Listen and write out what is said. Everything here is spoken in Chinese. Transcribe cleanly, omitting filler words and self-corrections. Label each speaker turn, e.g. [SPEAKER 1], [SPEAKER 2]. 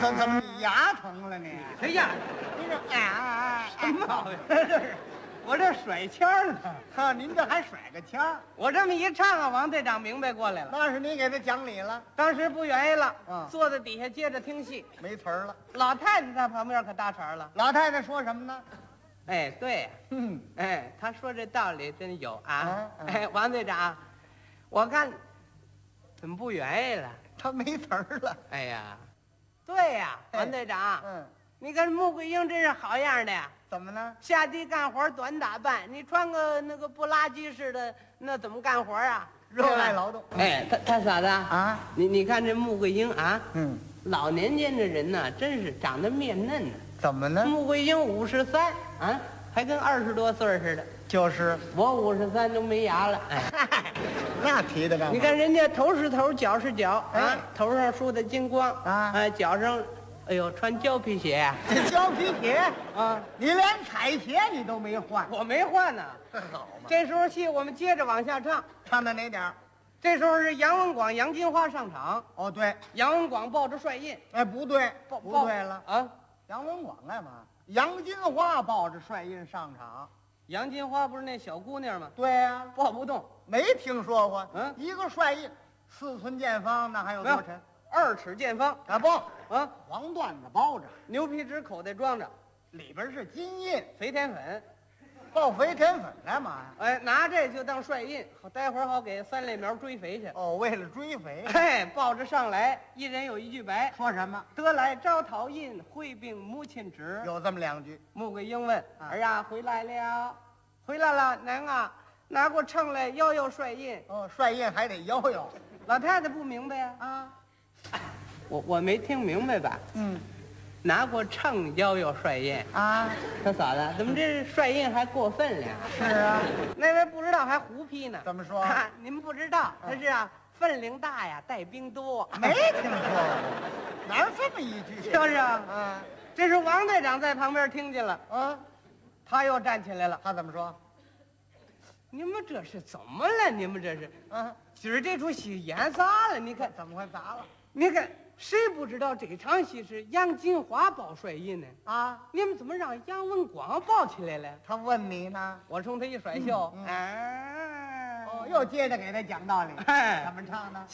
[SPEAKER 1] 怎么你牙疼了你？
[SPEAKER 2] 谁呀？
[SPEAKER 1] 你这
[SPEAKER 2] 什么毛病？我这甩腔儿呢。
[SPEAKER 1] 哈，您这还甩个腔儿？
[SPEAKER 2] 我这么一唱啊，王队长明白过来了。
[SPEAKER 1] 那是你给他讲理了，
[SPEAKER 2] 当时不愿意了，
[SPEAKER 1] 嗯
[SPEAKER 2] 坐在底下接着听戏。
[SPEAKER 1] 没词儿了。
[SPEAKER 2] 老太太在旁边可搭茬了。
[SPEAKER 1] 老太太说什么呢？
[SPEAKER 2] 哎，对，
[SPEAKER 1] 嗯，
[SPEAKER 2] 哎，他说这道理真有啊。
[SPEAKER 1] 嗯
[SPEAKER 2] 哎，王队长，我看怎么不愿意了？
[SPEAKER 1] 他没词儿了。
[SPEAKER 2] 哎呀，对呀，
[SPEAKER 1] 哎
[SPEAKER 2] 王队长，
[SPEAKER 1] 嗯，
[SPEAKER 2] 你看穆桂英真是好样的呀。
[SPEAKER 1] 怎么呢？
[SPEAKER 2] 下地干活短打扮，你穿个那个不拉几似的，那怎么干活啊？
[SPEAKER 1] 热爱劳动。
[SPEAKER 2] 哎，他嫂子
[SPEAKER 1] 啊，
[SPEAKER 2] 你看这穆桂英啊，
[SPEAKER 1] 嗯，
[SPEAKER 2] 老年间的人呢，真是长得面嫩呢。
[SPEAKER 1] 怎么呢？
[SPEAKER 2] 穆桂英53啊，还跟20多岁似的。
[SPEAKER 1] 就是
[SPEAKER 2] 我53都没牙了。哎，
[SPEAKER 1] 那提的干嘛？
[SPEAKER 2] 你看人家头是头，脚是脚啊
[SPEAKER 1] 哎，
[SPEAKER 2] 头上梳的金光
[SPEAKER 1] 啊
[SPEAKER 2] 哎，脚上，哎呦，穿胶皮鞋呀
[SPEAKER 1] 这胶皮鞋，
[SPEAKER 2] 啊，
[SPEAKER 1] 你连彩鞋你都没换，
[SPEAKER 2] 我没换呢。
[SPEAKER 1] 好嘛？
[SPEAKER 2] 这时候戏我们接着往下唱。
[SPEAKER 1] 唱到哪点儿？
[SPEAKER 2] 这时候是杨文广、杨金花上场，
[SPEAKER 1] 哦，对，
[SPEAKER 2] 杨文广抱着帅印，
[SPEAKER 1] 哎，不对，
[SPEAKER 2] 抱
[SPEAKER 1] 不对了。
[SPEAKER 2] 啊！
[SPEAKER 1] 杨文广干嘛？杨金花抱着帅印上场。
[SPEAKER 2] 杨金花不是那小姑娘吗？
[SPEAKER 1] 对呀、
[SPEAKER 2] 抱不动，
[SPEAKER 1] 没听说过。
[SPEAKER 2] 嗯
[SPEAKER 1] 一个帅印，4寸见方，那还有
[SPEAKER 2] 没有
[SPEAKER 1] 多沉？
[SPEAKER 2] 2尺见方
[SPEAKER 1] 啊不，
[SPEAKER 2] 啊，
[SPEAKER 1] 黄缎子包着，
[SPEAKER 2] 牛皮纸口袋装着，
[SPEAKER 1] 里边是金印，
[SPEAKER 2] 肥田粉，
[SPEAKER 1] 抱肥田粉干嘛呀？
[SPEAKER 2] 哎，拿这就当帅印，好待会儿好给3类苗追肥去。
[SPEAKER 1] 哦，为了追肥。
[SPEAKER 2] 哎，抱着上来，一人有一句白，
[SPEAKER 1] 说什么？
[SPEAKER 2] 得来招讨印，会并母亲旨。
[SPEAKER 1] 有这么2句。
[SPEAKER 2] 穆桂英问：“
[SPEAKER 1] 啊
[SPEAKER 2] 儿啊，回来了，回来了，娘啊，拿过秤来摇摇帅印。”
[SPEAKER 1] 哦，帅印还得摇摇
[SPEAKER 2] 老太太不明白呀、
[SPEAKER 1] 啊。
[SPEAKER 2] 我没听明白吧？
[SPEAKER 1] 嗯
[SPEAKER 2] 拿过秤摇摇帅印，
[SPEAKER 1] 啊，
[SPEAKER 2] 他嫂子怎么这帅印还过分了？
[SPEAKER 1] 是啊。
[SPEAKER 2] 那位不知道还胡批呢。
[SPEAKER 1] 怎么说？
[SPEAKER 2] 啊？您不知道，他是啊，分量大呀，带兵多。
[SPEAKER 1] 没听说过，哪有这么一句？
[SPEAKER 2] 是不是啊？
[SPEAKER 1] 啊
[SPEAKER 2] 这是王队长在旁边听见了，
[SPEAKER 1] 啊，
[SPEAKER 2] 他又站起来了。
[SPEAKER 1] 他怎么说？
[SPEAKER 2] 你们这是怎么了？你们这是
[SPEAKER 1] 啊，
[SPEAKER 2] 今儿这出戏演砸了？你看，
[SPEAKER 1] 怎么会砸了？
[SPEAKER 2] 你看，谁不知道这场戏是杨金花抱帅印呢？
[SPEAKER 1] 啊，
[SPEAKER 2] 你们怎么让杨文广抱起来了？
[SPEAKER 1] 他问你呢？
[SPEAKER 2] 我冲他一甩袖，
[SPEAKER 1] 嗯
[SPEAKER 2] 哎，
[SPEAKER 1] 哦，又接着给他讲道理。
[SPEAKER 2] 哎
[SPEAKER 1] 怎么唱呢？